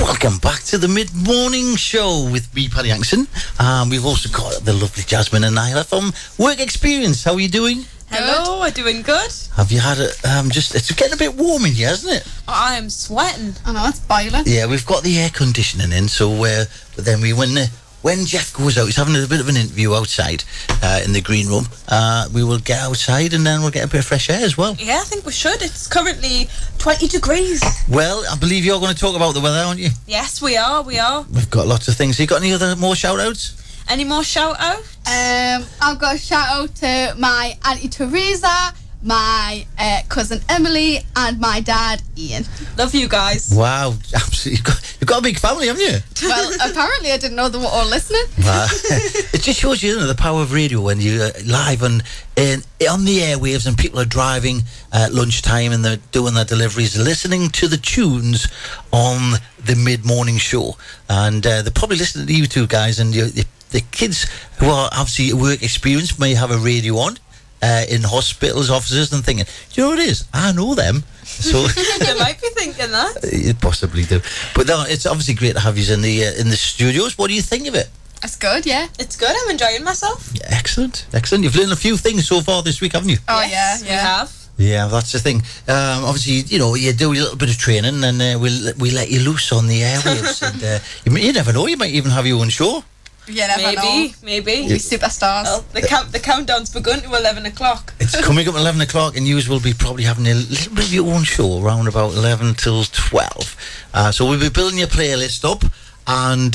Welcome back to the mid-morning show with me, Paddy Yankson. We've also got the lovely Jasmine and Nyla from Work Experience. How are you doing? Hello, we're doing good. Have you had it's getting a bit warm in here, hasn't it? Oh, I am sweating. I know, it's boiling. Yeah, we've got the air conditioning in, so but then when Jeff goes out, he's having a bit of an interview outside in the green room. We will get outside and then we'll get a bit of fresh air as well. Yeah, I think we should. It's currently 20 degrees. Well, I believe you're going to talk about the weather, aren't you? Yes, we are. We've got lots of things. You got any more shout-outs? Any more shout-out? I've got a shout out to my Auntie Teresa, my cousin Emily, and my dad Ian. Love you guys. Wow, absolutely. You've got a big family, haven't you? Well, apparently I didn't know they were all listening. It just shows you, the power of radio when you're live and on the airwaves and people are driving at lunchtime and they're doing their deliveries, listening to the tunes on the mid-morning show. And they're probably listening to you two guys, and the kids who are obviously Work Experience may have a radio on in hospitals, offices, and thinking, do you know what it is? I know them. So You might be thinking that. You possibly do. But no, it's obviously great to have you in the studios. What do you think of it? That's good, yeah. It's good. I'm enjoying myself. Yeah, excellent. You've learned a few things so far this week, haven't you? Oh, Yes, yeah. we have. Yeah, that's the thing. Obviously, you do a little bit of training, and we let you loose on the airwaves. And you never know, you might even have your own show. You never know. Maybe. We superstars. Well, the countdown's begun to 11 o'clock. It's coming up at 11 o'clock, and you will be probably having a little bit of your own show around about 11 till 12. So we'll be building your playlist up, and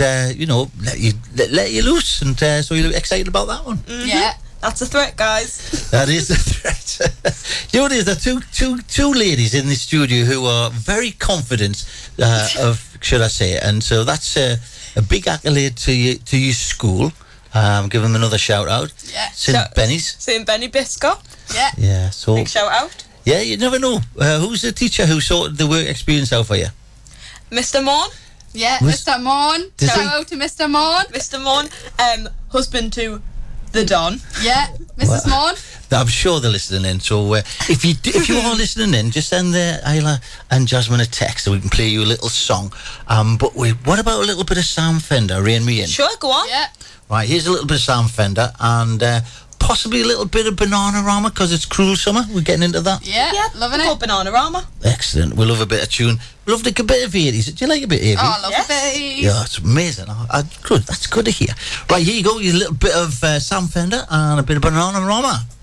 let you loose. And so you're excited about that one? Mm-hmm. Yeah. That's a threat, guys. That is the threat. You know what it is? There are two ladies in the studio who are very confident should I say it? And so that's a big accolade to your school. Give them another shout out. Yeah. St. Benny's. St. Benny Biscop. Yeah. Yeah. So Big shout out. yeah, you never know. Who's the teacher who sorted the Work Experience out for you? Mr. Morn. Yeah, Was- Mr. Morn. Does Shout he- out to Mr. Morn. Mr. Morn. Husband to the Don. Yeah, Mrs. Morn. I'm sure they're listening in. So if you are listening in, just send Isla and Jasmine a text so we can play you a little song. But what about a little bit of Sam Fender? Rein me in. Sure, go on. Yeah. Right, here's a little bit of Sam Fender and possibly a little bit of Bananarama because it's cruel summer. We're getting into that. Yeah, loving Go it. Bananarama. Excellent. We love a bit of tune. We love a bit of 80s. Do you like a bit of 80s? Oh, I love Yes. it. Yeah, it's amazing. Good. That's good to hear. Right, here you go. A little bit of Sam Fender and a bit of Bananarama.